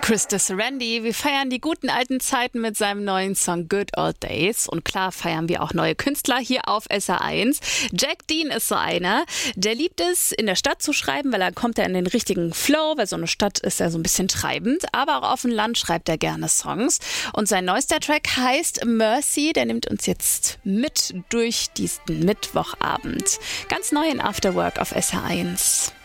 Krista Serendi, wir feiern die guten alten Zeiten mit seinem neuen Song Good Old Days. Und klar feiern wir auch neue Künstler hier auf SR1. Jack Dean ist so einer, der liebt es, in der Stadt zu schreiben, weil er kommt in den richtigen Flow, weil so eine Stadt ist ja so ein bisschen treibend. Aber auch auf dem Land schreibt er gerne Songs. Und sein neuester Track heißt Mercy, der nimmt uns jetzt mit durch diesen Mittwochabend. Ganz neu in Afterwork auf SR1.